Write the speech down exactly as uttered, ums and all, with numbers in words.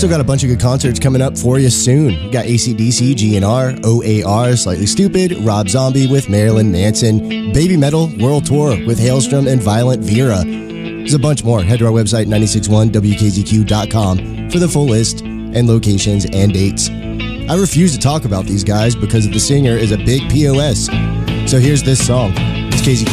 Still got a bunch of good concerts coming up for you soon. We got A C D C, G N R, O A R, Slightly Stoopid, Rob Zombie with Marilyn Manson, Baby Metal World Tour with Hailstrom and Violent Vera. There's a bunch more. Head to our website, nine six one W K Z Q dot com, for the full list and locations and dates. I refuse to talk about these guys because the singer is a big P O S. So here's this song. It's K Z Q.